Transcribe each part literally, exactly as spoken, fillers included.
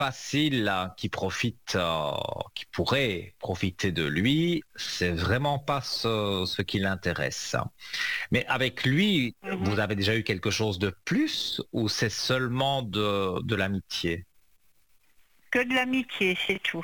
facile là, qui profite, euh, qui pourrait profiter de lui, c'est vraiment pas ce, ce qui l'intéresse. Mais avec lui, Mhm. vous avez déjà eu quelque chose de plus ou c'est seulement de, de l'amitié? Que de l'amitié, c'est tout.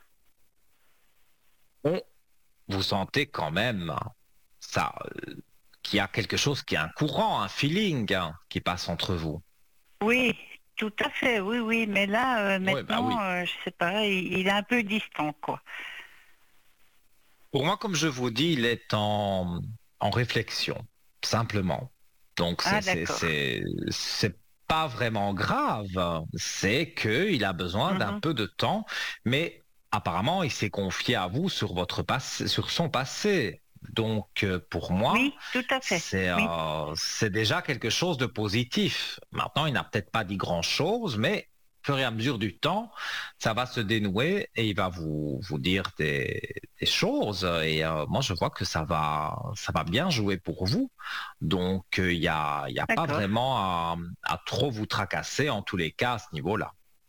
Bon, vous sentez quand même hein, ça, euh, qu'il y a quelque chose qui est un courant, un feeling hein, qui passe entre vous. Oui, tout à fait, oui, oui. Mais là, euh, Oui, bah maintenant, oui. euh, je sais pas, il, il est un peu distant, quoi. Pour moi, comme je vous dis, il est en, en réflexion, simplement. Donc, c'est, Ah, c'est, d'accord. c'est, c'est pas vraiment grave. C'est qu'il a besoin d'un Mhm. peu de temps, mais apparemment, il s'est confié à vous sur votre passé, sur son passé. Donc, euh, pour moi, Oui, tout à fait. c'est, Oui, euh, c'est déjà quelque chose de positif. Maintenant, il n'a peut-être pas dit grand-chose, mais au fur et à mesure du temps, ça va se dénouer et il va vous, vous dire des, des choses. Et euh, moi, je vois que ça va, ça va bien jouer pour vous. Donc, euh, il n'y a, il y a pas d'accord. vraiment à, à trop vous tracasser en tous les cas à ce niveau-là.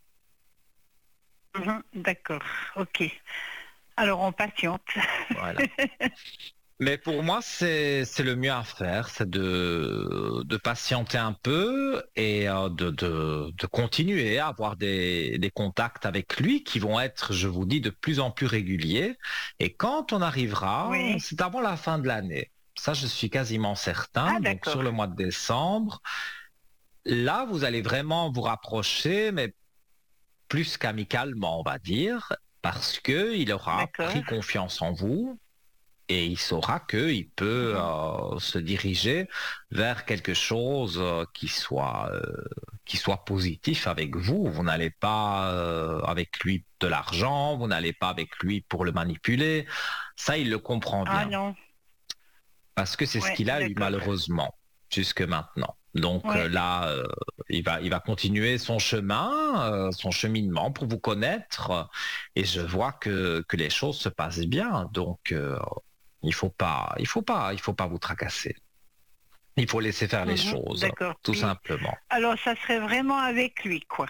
Mhm, d'accord, ok. Alors, on patiente. Voilà. Mais pour moi, c'est c'est le mieux à faire, c'est de de patienter un peu et euh, de, de de continuer à avoir des des contacts avec lui qui vont être, je vous dis, de plus en plus réguliers. Et quand on arrivera, Oui. c'est avant la fin de l'année. Ça, je suis quasiment Ah, certain. Donc d'accord. sur le mois de décembre, là, vous allez vraiment vous rapprocher, mais plus qu'amicalement, on va dire, parce que il aura D'accord. pris confiance en vous et il saura qu'il peut Mhm. euh, se diriger vers quelque chose euh, qui soit euh, qui soit positif avec vous. Vous n'allez pas euh, avec lui de l'argent, vous n'allez pas avec lui pour le manipuler. Ça, il le comprend Ah bien non. parce que c'est ce Ouais, qu'il a eu d'accord. malheureusement jusque maintenant. Donc euh, Ouais. là, euh, il va, il va continuer son chemin, euh, son cheminement pour vous connaître. Et je vois que, que les choses se passent bien. Donc, euh, il faut pas, il faut pas, il faut pas vous tracasser. Il faut laisser faire les Mhm, choses, d'accord. tout Puis, simplement. alors, ça serait vraiment avec lui, quoi.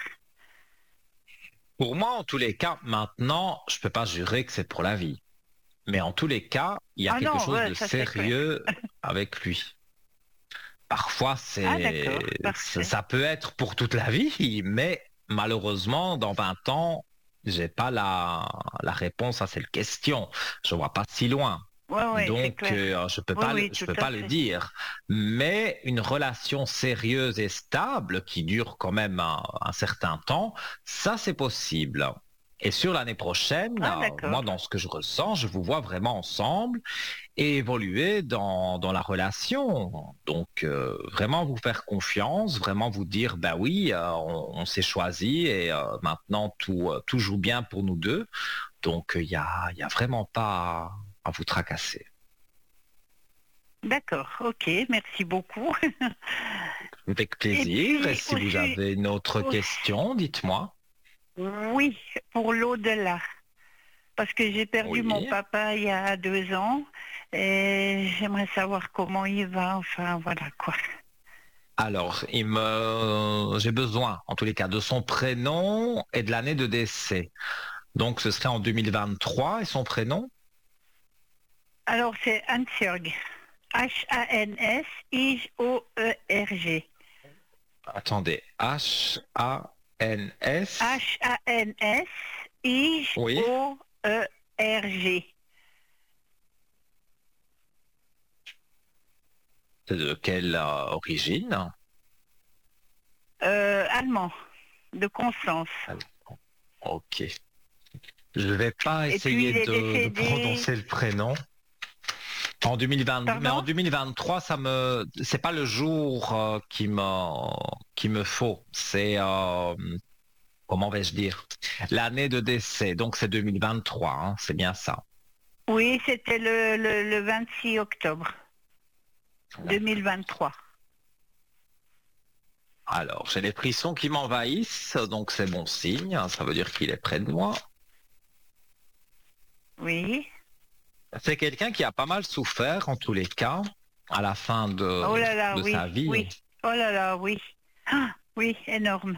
Pour moi, en tous les cas, maintenant, je peux pas jurer que c'est pour la vie. Mais en tous les cas, il y a Ah quelque non, chose ouais, de ça c'est clair. sérieux avec lui. Parfois, Ah, c'est, d'accord, ça, parfait. ça peut être pour toute la vie, mais malheureusement, dans vingt ans, j'ai pas la, la réponse à cette question. Je vois pas si loin. Ouais, ouais, c'est Donc, clair. euh, je peux Oui, pas, le- oui, je tout peux à pas le fait. dire. Mais une relation sérieuse et stable qui dure quand même un, un certain temps, ça, c'est possible. Et sur l'année prochaine, Ah, euh, d'accord. moi, dans ce que je ressens, je vous vois vraiment ensemble et évoluer dans, dans la relation. Donc, euh, vraiment vous faire confiance, vraiment vous dire, bah oui, euh, on, on s'est choisi et euh, maintenant tout, euh, tout joue bien pour nous deux. Donc, il n'y a, y a vraiment pas à, à vous tracasser. D'accord, ok, merci beaucoup. Avec Et plaisir. Et puis si vous aussi, avez une autre aussi, question, dites-moi. oui, pour l'au-delà. Parce que j'ai perdu mon Oui. papa il y a deux ans et j'aimerais savoir comment il va. Enfin, voilà quoi. Alors, il me, j'ai besoin, en tous les cas, de son prénom et de l'année de décès. Donc, ce serait en deux mille vingt-trois et son prénom? Alors, c'est Hansjörg. H-A-N-S-I-O-E-R-G. Attendez, H A N S. Oui. H-A-N-S-I-O-E-R-G. C'est de quelle euh, origine? Euh, allemand, de Constance. Alors, ok. Je vais pas Et puis, essayer il est de, de décédé... prononcer le prénom. En deux mille vingt, mais en Pardon? deux mille vingt-trois, ça me, c'est pas le jour euh, qui me, qui me faut. C'est, euh, comment vais-je dire, l'année de décès. Donc c'est deux mille vingt-trois, hein, c'est bien ça. Oui, c'était le, le, le vingt-six octobre deux mille vingt-trois. Alors, j'ai les frissons qui m'envahissent, donc c'est bon signe. Ça veut dire qu'il est près de moi. Oui. C'est quelqu'un qui a pas mal souffert, en tous les cas, à la fin de, Oh là là, de oui, sa vie. oui. Oh là là, oui. Ah, oui, énorme.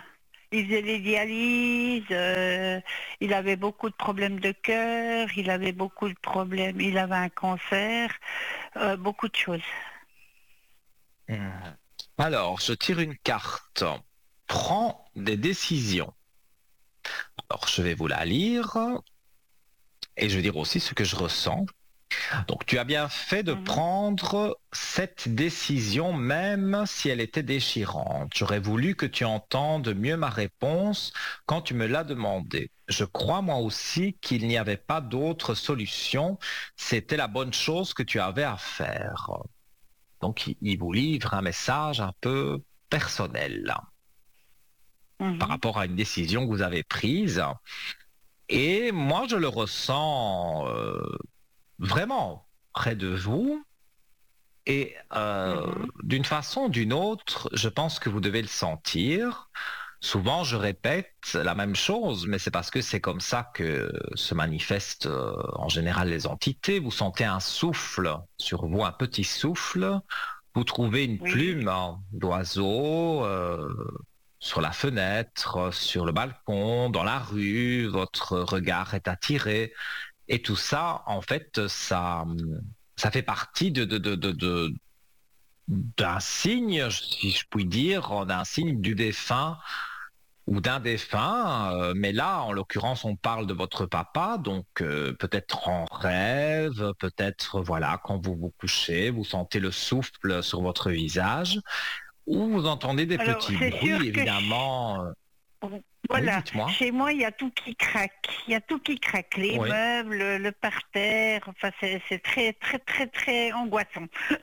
il faisait les dialyses, euh, il avait beaucoup de problèmes de cœur, il avait beaucoup de problèmes, il avait un cancer, euh, beaucoup de choses. Hmm. Alors, je tire une carte. Prends des décisions. Alors, je vais vous la lire et je vais dire aussi ce que je ressens. Donc, tu as bien fait de Mhm. prendre cette décision, même si elle était déchirante. J'aurais voulu que tu entendes mieux ma réponse quand tu me l'as demandé. Je crois moi aussi qu'il n'y avait pas d'autre solution. C'était la bonne chose que tu avais à faire. Donc, il il vous livre un message un peu personnel là, par Mhm. rapport à une décision que vous avez prise. Et moi, je le ressens euh, vraiment près de vous. Et euh, Mhm. d'une façon ou d'une autre, je pense que vous devez le sentir. Souvent, je répète la même chose, mais c'est parce que c'est comme ça que se manifestent euh, en général les entités. Vous sentez un souffle sur vous, un petit souffle. Vous trouvez une Oui. plume hein, d'oiseau euh, sur la fenêtre, sur le balcon, dans la rue. Votre regard est attiré. Et tout ça, en fait, ça, ça fait partie de, de, de, de, de- d'un signe, si je puis dire, d'un signe du défunt ou d'un défunt. Euh, mais là, en l'occurrence, on parle de votre papa, donc euh, peut-être en rêve, peut-être, voilà, quand vous vous couchez, vous sentez le souffle sur votre visage, ou vous entendez des Alors, petits c'est sûr bruits, que ch- évidemment. Euh, Oui, voilà, dites-moi. chez moi, il y a tout qui craque. Il y a tout qui craque. Les Oui. meubles, le, le parterre. Enfin, c'est c'est très, très, très, très angoissant.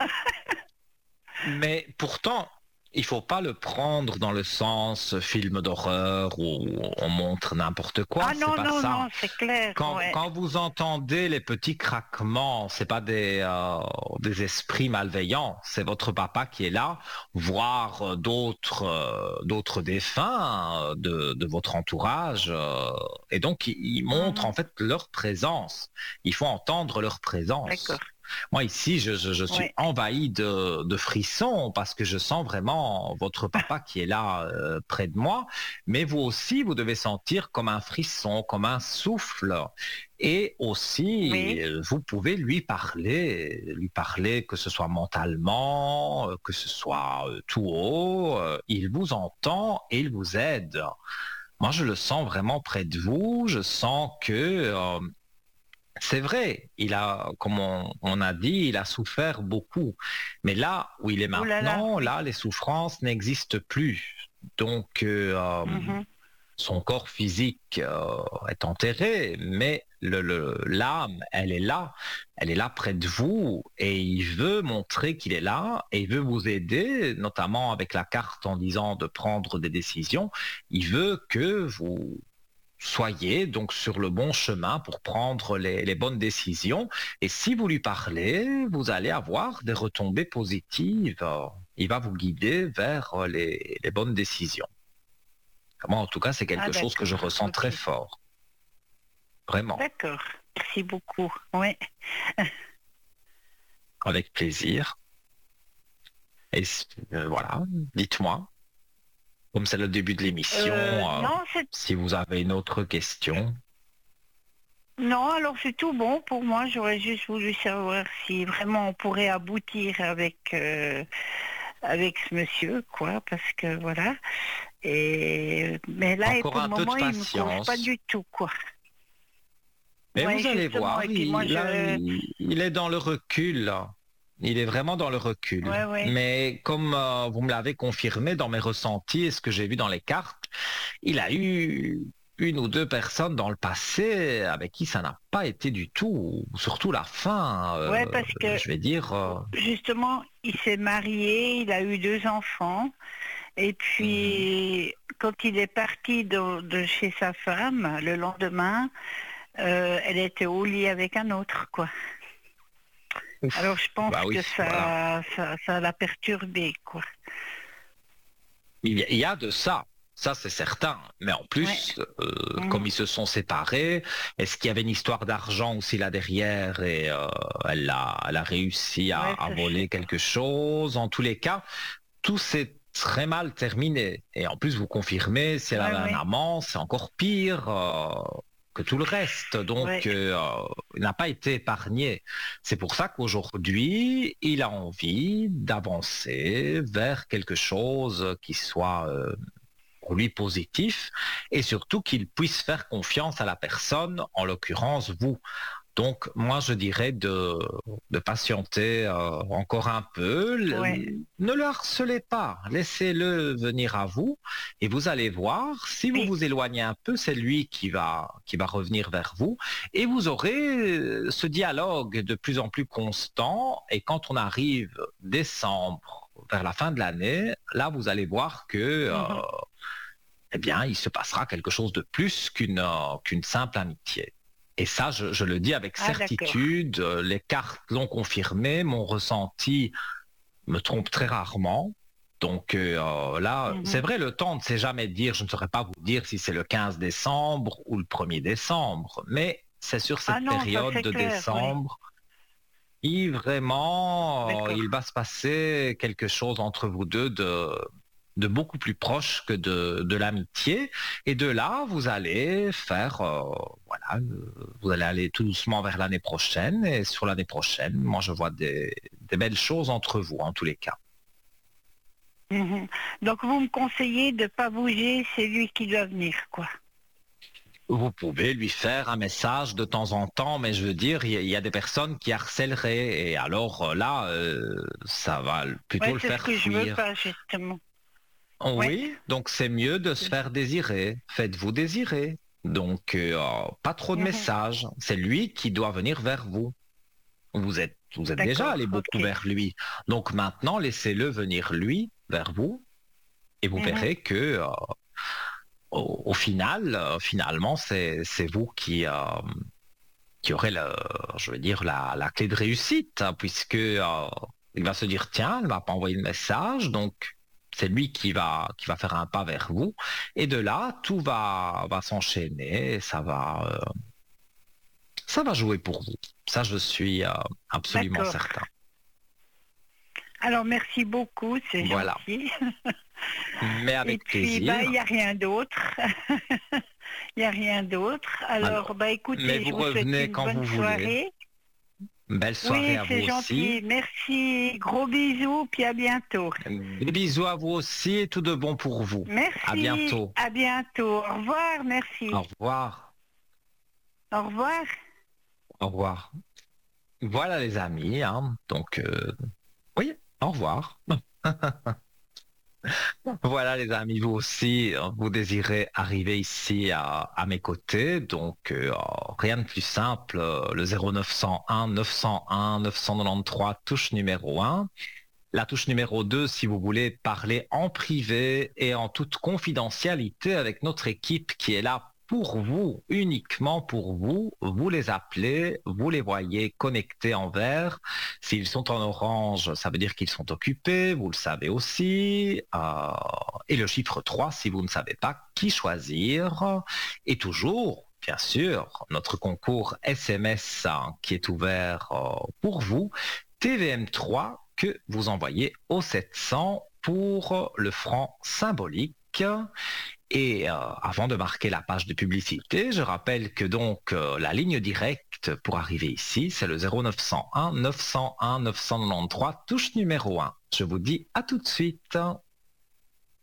Mais pourtant, il faut pas le prendre dans le sens film d'horreur où on montre n'importe quoi, Ah c'est non, pas non, ça. non, c'est clair, Quand, ouais. quand vous entendez les petits craquements, c'est pas des, euh, des esprits malveillants, c'est votre papa qui est là, voire euh, d'autres euh, d'autres défunts euh, de, de votre entourage, euh, et donc ils, ils montrent en Mhm. fait leur présence. Il faut entendre leur D'accord, présence. Moi ici, je, je- je suis ouais. envahi de, de frissons parce que je sens vraiment votre papa qui est là euh, près de moi, mais vous aussi, vous devez sentir comme un frisson, comme un souffle. Et aussi, Oui. euh, vous pouvez lui parler, lui parler que ce soit mentalement, euh, que ce soit euh, tout haut, euh, il vous entend et il vous aide. Moi, je le sens vraiment près de vous, je sens que euh, c'est vrai, il a, comme on, on a dit, il a souffert beaucoup. Mais là où il est Ouh là là, maintenant, oui. là, les souffrances n'existent plus. Donc, euh, euh, Mhm. son corps physique euh, est enterré, mais le, le- l'âme, elle est là, elle est là près de vous, et il veut montrer qu'il est là, et il veut vous aider, notamment avec la carte en disant de prendre des décisions. Il veut que vous soyez donc sur le bon chemin pour prendre les, les bonnes décisions. Et si vous lui parlez, vous allez avoir des retombées positives. Euh, Il va vous guider vers euh, les, les bonnes décisions. Moi, en tout cas, c'est Ah quelque chose que je d'accord, ressens très ok. fort. Vraiment. D'accord, merci beaucoup. Ouais. Avec plaisir. Et euh, voilà, dites-moi, comme c'est le début de l'émission, Euh, euh, non, c'est si vous avez une autre question. non, alors c'est tout bon pour moi. J'aurais juste voulu savoir si vraiment on pourrait aboutir avec euh, avec ce monsieur, quoi, parce que voilà. Et mais là, et Encore pour le un peu de moment, il me cause pas patience. du tout, quoi. Mais Ouais, vous allez justement. voir, Et puis moi, il, là, je, il, il est dans le recul. Là. Il est vraiment dans le recul. ouais, ouais. Mais comme euh, vous me l'avez confirmé dans mes ressentis et ce que j'ai vu dans les cartes, il a eu une ou deux personnes dans le passé avec qui ça n'a pas été du tout, surtout la fin, euh, Ouais, parce que je vais dire. euh, justement, il s'est marié, il a eu deux enfants. Et mhm. puis, quand il est parti de, de chez sa femme, le lendemain, euh, elle était au lit avec un autre, quoi. Alors, je pense Bah oui, que voilà. ça, ça, ça l'a perturbé, quoi. Il y a il y a de ça. Ça, c'est certain. Mais en Ouais. plus, euh, comme Mhm. ils se sont séparés, est-ce qu'il y avait une histoire d'argent aussi là derrière et euh, elle a, elle a réussi à, Ouais, à ça, je sais voler pas. quelque chose. En tous les cas, tout s'est très mal terminé. Et en plus, vous confirmez, si elle Ouais, avait ouais. un amant, c'est encore pire euh, que tout le reste. Donc, Ouais. euh, il n'a pas été épargné. C'est pour ça qu'aujourd'hui, il a envie d'avancer vers quelque chose qui soit euh, pour lui positif et surtout qu'il puisse faire confiance à la personne, en l'occurrence vous. Donc, moi, je dirais de, de patienter euh, encore un peu. Ouais. Le- ne le harcelez pas. Laissez-le venir à vous et vous allez voir, si vous Oui. vous éloignez un peu, c'est lui qui va, qui va revenir vers vous et vous aurez euh, ce dialogue de plus en plus constant. Et quand on arrive décembre, vers la fin de l'année, là, vous allez voir que, euh, Mhm. eh bien, il se passera quelque chose de plus qu'une euh, qu'une simple amitié. Et ça, je, je le dis avec Ah, d'accord. certitude, euh, les cartes l'ont confirmé, mon ressenti me trompe très rarement. Donc euh, là, c'est Mhm. vrai, le temps ne sait jamais dire, je ne saurais pas vous dire si c'est le quinze décembre ou le premier décembre, mais c'est sur Ah cette non, ça période c'est de clair, oui. décembre, il vraiment, euh, D'accord. il va se passer quelque chose entre vous deux de, de beaucoup plus proche que de, de l'amitié. Et de là, vous allez faire, euh, voilà, euh, vous allez aller tout doucement vers l'année prochaine. Et sur l'année prochaine, moi, je vois des, des belles choses entre vous, en tous les cas. Mhm. Donc vous me conseillez de pas bouger, c'est lui qui doit venir, quoi. Vous pouvez lui faire un message de temps en temps, mais je veux dire, il y, a- il y a des personnes qui harcèleraient. Et alors euh, là, euh, ça va plutôt Ouais, le c'est ce faire que je veux fuir. pas, justement. Ouais. Oui, donc c'est mieux de se faire désirer. Faites-vous désirer. Donc, euh, pas trop de Mhm. messages. C'est lui qui doit venir vers vous. Vous êtes, vous êtes déjà D'accord, allé beaucoup ok. vers lui. Donc maintenant, laissez-le venir lui vers vous et vous Mhm. verrez que euh, au, au final, euh, finalement, c'est c'est vous qui euh, qui aurez le, je veux dire la, la clé de réussite, hein, puisque euh, il va se dire tiens, elle va pas envoyer de message, donc c'est lui qui va qui va faire un pas vers vous et de là tout va va s'enchaîner et ça va euh, ça va jouer pour vous. Ça, je suis euh, absolument D'accord. certain. Alors merci beaucoup, c'est Voilà. gentil. Mais Et avec puis bah il plaisir. n'y a rien d'autre. Il n'y a rien d'autre. Alors Alors, bah mais écoutez, vous je vous souhaite revenez une quand bonne vous voulez. soirée. Belle soirée Oui, à vous c'est aussi. gentil. Merci. Gros bisous, puis à bientôt. Des bisous à vous aussi et tout de bon pour vous. À Merci. bientôt. À bientôt. Au revoir. Au Merci. revoir. Au revoir. Au revoir. Voilà les amis, hein. Donc euh, oui, au revoir. Voilà les amis, vous aussi, euh, vous désirez arriver ici à, à mes côtés, donc euh, rien de plus simple, euh, le zéro neuf cent un neuf cent un neuf cent quatre-vingt-treize, touche numéro un. La touche numéro deux, si vous voulez parler en privé et en toute confidentialité avec notre équipe qui est là pour vous, uniquement pour vous. Vous les appelez, vous les voyez connectés en vert. S'ils sont en orange, ça veut dire qu'ils sont occupés, vous le savez aussi. Euh, et le chiffre trois, si vous ne savez pas qui choisir. Et toujours, bien sûr, notre concours S M S hein, qui est ouvert euh, pour vous. T V M trois que vous envoyez au sept cents pour le franc symbolique. Et euh, avant de marquer la page de publicité, je rappelle que donc euh, la ligne directe pour arriver ici, c'est le zéro neuf cent un neuf cent un neuf cent quatre-vingt-treize, touche numéro un. Je vous dis à tout de suite.